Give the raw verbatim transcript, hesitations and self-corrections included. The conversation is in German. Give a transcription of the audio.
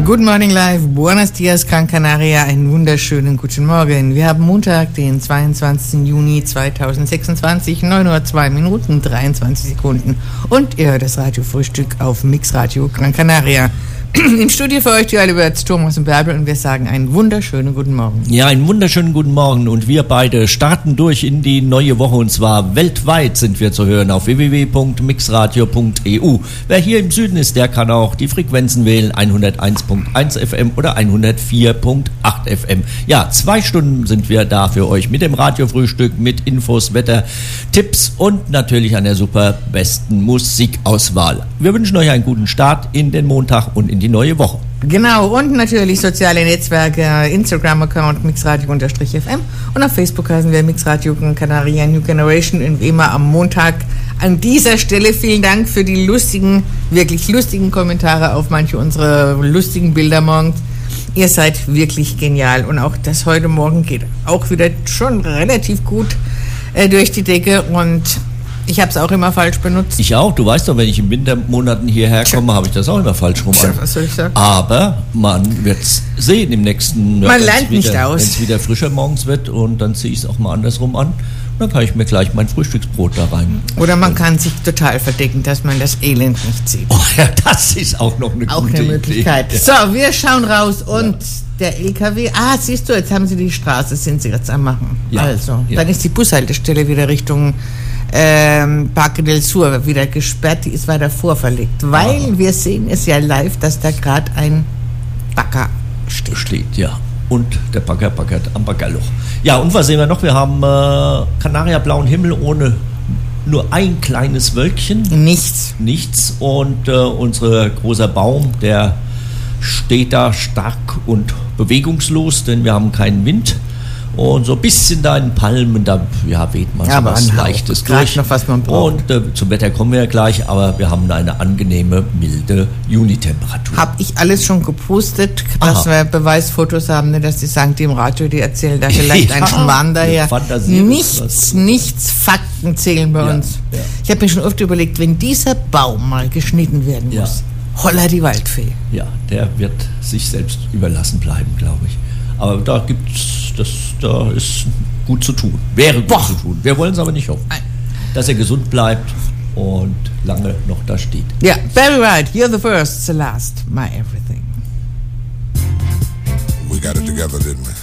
Good Morning Live, Buenos Dias, Gran Canaria, einen wunderschönen guten Morgen. Wir haben Montag, den zweiundzwanzigsten Juni zweitausendsechsundzwanzig, neun Uhr zwei Minuten, dreiundzwanzig Sekunden. Und ihr hört das Radiofrühstück auf Mix Radio Gran Canaria. Im Studio für euch die Alibert, Thomas und Bärbel, und wir sagen einen wunderschönen guten Morgen. Ja, einen wunderschönen guten Morgen, und wir beide starten durch in die neue Woche, und zwar weltweit sind wir zu hören auf w w w punkt mixradio punkt e u. Wer hier im Süden ist, der kann auch die Frequenzen wählen, hunderteins Komma eins F M oder hundertvier Komma acht F M. Ja, zwei Stunden sind wir da für euch mit dem Radiofrühstück, mit Infos, Wetter, Tipps und natürlich einer super besten Musikauswahl. Wir wünschen euch einen guten Start in den Montag und in die neue Woche. Genau, und natürlich soziale Netzwerke, Instagram-Account mixradio-F M, und auf Facebook heißen wir Mixradio Gran Canaria New Generation, und wie immer am Montag an dieser Stelle vielen Dank für die lustigen, wirklich lustigen Kommentare auf manche unserer lustigen Bilder morgens. Ihr seid wirklich genial, und auch das heute Morgen geht auch wieder schon relativ gut äh, durch die Decke, und ich habe es auch immer falsch benutzt. Ich auch. Du weißt doch, wenn ich in Wintermonaten hierher komme, habe ich das auch immer falsch rum an. Was soll ich sagen? Aber man wird es sehen im nächsten... Man lernt nicht aus. Wenn es wieder frischer morgens wird, und dann ziehe ich es auch mal andersrum an. Dann kann ich mir gleich mein Frühstücksbrot da rein. Oder man kann sich total verdecken, dass man das Elend nicht sieht. Oh ja, das ist auch noch eine auch gute eine Möglichkeit. Idee. So, wir schauen raus, und ja. Der L K W, ah, siehst du, jetzt haben sie die Straße, sind sie jetzt am machen. Ja. Also, ja. Dann ist die Bushaltestelle wieder Richtung ähm, Parque del Sur wieder gesperrt, die ist weiter vorverlegt, weil Aha. wir sehen es ja live, dass da gerade ein Bagger steht. Steht, ja. Und der Bagger baggert am Baggerloch. Ja, und was sehen wir noch? Wir haben äh, kanariablauen Himmel ohne nur ein kleines Wölkchen. Nichts. Nichts. Und äh, unser großer Baum, der steht da stark und bewegungslos, denn wir haben keinen Wind. Und so ein bisschen da in Palmen, da ja, weht man ja, so was Leichtes durch. Noch, was man braucht. Und äh, zum Wetter kommen wir ja gleich, aber wir haben eine angenehme, milde Junitemperatur. Habe ich alles schon gepostet, dass Aha. wir Beweisfotos haben, nicht, dass die sagen, die im Radio, die erzählen da vielleicht ja, ein Schmarrn daher. Nichts, nichts Fakten zählen bei ja, uns. Ja. Ich habe mir schon oft überlegt, wenn dieser Baum mal geschnitten werden ja. muss, holla die Waldfee. Ja, der wird sich selbst überlassen bleiben, glaube ich. Aber da gibt's, das, da ist gut zu tun. Wäre gut Boah. zu tun. Wir wollen es aber nicht hoffen. Nein. Dass er gesund bleibt und lange noch da steht. Ja, yeah, very right. You're the first, the last, my everything. We got it together, didn't we?